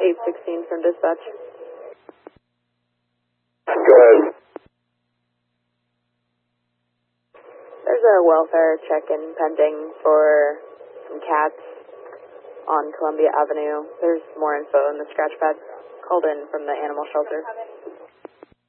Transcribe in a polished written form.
816 from dispatch. Go ahead. There's a welfare check-in pending for some cats on Columbia Avenue. There's more info in the scratch pad. Called in from the animal shelter.